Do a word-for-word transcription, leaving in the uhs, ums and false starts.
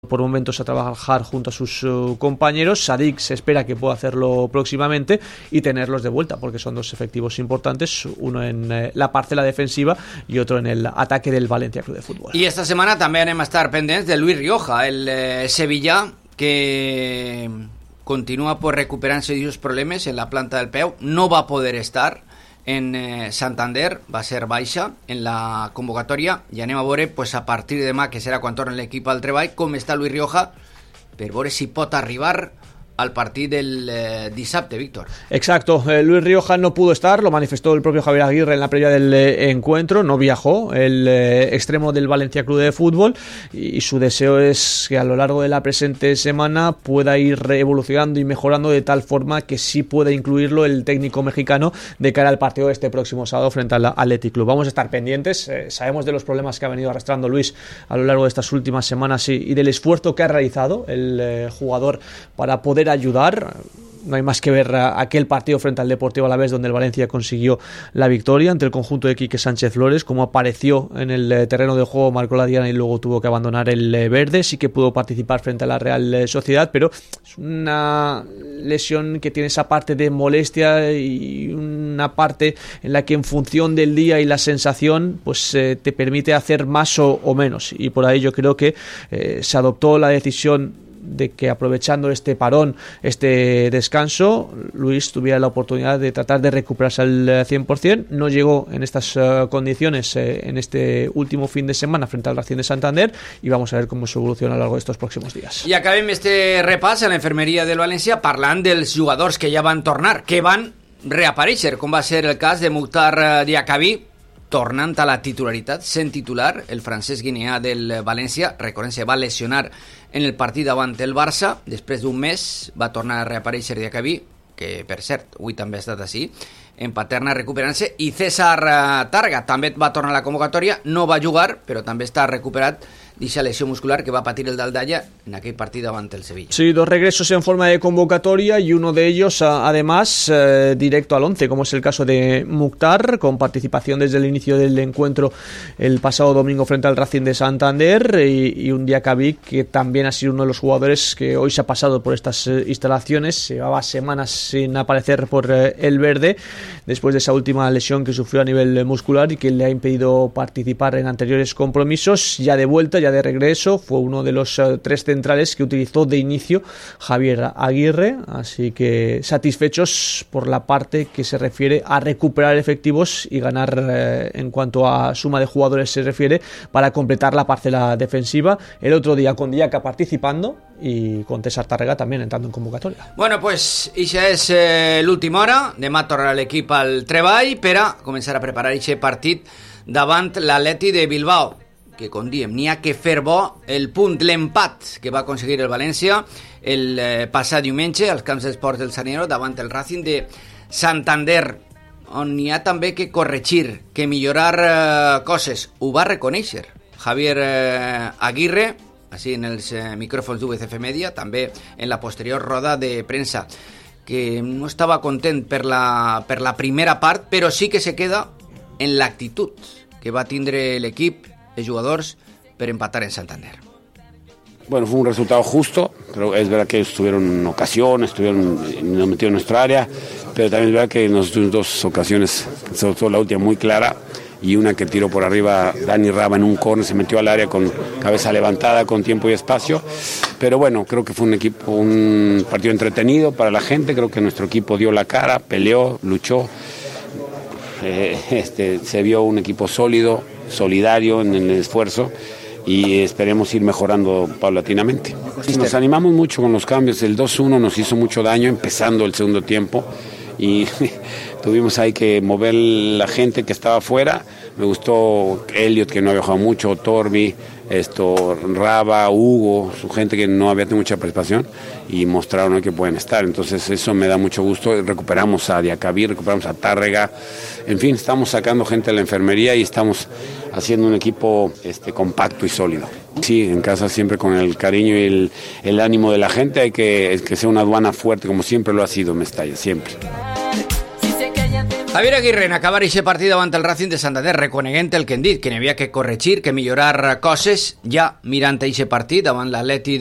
por momentos a trabajar junto a sus uh, compañeros. Sadik se espera que pueda hacerlo próximamente y tenerlos de vuelta, porque son dos efectivos importantes, uno en eh, la parcela defensiva y otro en el ataque del Valencia Club de Fútbol. I esta setmana també anem a estar pendents de Luis Rioja, el eh, sevillà, que continua pues, recuperant-se d'aquests problemes en la planta del peu. No va poder estar en eh, Santander, va ser baixa en la convocatòria, i anem a veure pues, a partir de demà, que serà quan torna l'equip al treball, com està Luis Rioja, per veure si pot arribar al partido del eh, dissabte, Víctor. Exacto, eh, Luis Rioja no pudo estar, lo manifestó el propio Javier Aguirre en la previa del eh, encuentro, no viajó el eh, extremo del Valencia Club de Fútbol, y, y su deseo es que a lo largo de la presente semana pueda ir evolucionando y mejorando de tal forma que sí pueda incluirlo el técnico mexicano de cara al partido de este próximo sábado frente al Athletic Club. Vamos a estar pendientes, eh, sabemos de los problemas que ha venido arrastrando Luis a lo largo de estas últimas semanas y, y del esfuerzo que ha realizado el eh, jugador para poder ayudar. No hay más que ver aquel partido frente al Deportivo Alavés, donde el Valencia consiguió la victoria ante el conjunto de Quique Sánchez Flores, como apareció en el terreno de juego, marcó la diana y luego tuvo que abandonar el verde. Sí que pudo participar frente a la Real Sociedad, pero es una lesión que tiene esa parte de molestia y una parte en la que en función del día y la sensación pues eh, te permite hacer más o, o menos, y por ahí yo creo que eh, se adoptó la decisión de que, aprovechando este parón, este descanso, Luis tuviera la oportunidad de tratar de recuperarse al cien por ciento. No llegó en estas uh, condiciones eh, en este último fin de semana frente al Racing de Santander, y vamos a ver cómo se evoluciona a lo largo de estos próximos días. I acabem este repàs a la infermeria del València parlant dels jugadors que ja van tornar, que van reaparèixer, com va ser el cas de Mukhtar Diakhaby, tornant a la titularitat, sent titular, el francès guineà del València. Recordem, se va lesionar en el partit davant el Barça, després d'un mes va tornar a reaparèixer Diakhaby, que per cert, avui també ha estat així, en Paterna recuperant-se, i César Tàrrega també va tornar a la convocatòria, no va jugar, però també està recuperat d'aquesta lesió muscular que va patir el Daldaya en aquel partido davant el Sevilla. Sí, dos regresos en forma de convocatoria, y uno de ellos además eh, directo al once, como es el caso de Mukhtar, con participación desde el inicio del encuentro el pasado domingo frente al Racing de Santander, y, y un Diakhaby que también ha sido uno de los jugadores que hoy se ha pasado por estas eh, instalaciones. Llevaba semanas sin aparecer por eh, el verde después de esa última lesión que sufrió a nivel muscular y que le ha impedido participar en anteriores compromisos. Ya de vuelta, ya de regreso, fue uno de los uh, tres centrales que utilizó de inicio Javier Aguirre, así que satisfechos por la parte que se refiere a recuperar efectivos y ganar eh, en cuanto a suma de jugadores se refiere, para completar la parcela defensiva. El otro día con Diaca participando y con César Tàrrega también entrando en convocatoria. Bueno, pues ixa és eh, l'última hora. Demà tornarà l'equip al treball per a començar a preparar aquest partit davant l'Atleti de Bilbao, que, com diem, n'hi ha que fer bo el punt, l'empat que va aconseguir el València el eh, passat diumenge als camps d'esports del Sanero davant el Racing de Santander, on n'hi ha també que corregir, que millorar eh, coses. Ho va reconèixer Javier eh, Aguirre, així en els eh, micròfons d'U V C F Media, també en la posterior roda de premsa, que no estava content per la, per la primera part, però sí que se queda en l'actitud que va tindre l'equip, de jugadores, para empatar en Santander. Bueno, fue un resultado justo, pero es verdad que ellos tuvieron ocasiones, estuvieron nos metieron en nuestra área, pero también es verdad que nos tuvimos dos ocasiones, sobre todo la última muy clara, y una que tiró por arriba Dani Raba en un córner, se metió al área con cabeza levantada, con tiempo y espacio. Pero bueno, creo que fue un equipo, un partido entretenido para la gente. Creo que nuestro equipo dio la cara, peleó, luchó. Eh, este, se vio un equipo sólido, solidario en el esfuerzo, y esperemos ir mejorando paulatinamente. Nos animamos mucho con los cambios. El dos uno nos hizo mucho daño empezando el segundo tiempo, y tuvimos ahí que mover la gente que estaba afuera. Me gustó Elliot, que no había jugado mucho, Torbi, esto, Raba, Hugo, su gente que no había tenido mucha participación, y mostraron hoy que pueden estar. Entonces eso me da mucho gusto. Recuperamos a Diakhaby, recuperamos a Tàrrega, en fin, estamos sacando gente de la enfermería y estamos haciendo un equipo este, compacto y sólido. Sí, en casa siempre con el cariño y el, el ánimo de la gente. Hay que, que sea una aduana fuerte, como siempre lo ha sido Mestalla, siempre. Javier Aguirre, en acabar aquest partit davant el Racing de Santander, reconeguent el que hem dit, que n'hi havia que corregir, que millorar coses, ja mirant aquest partit davant l'Atleti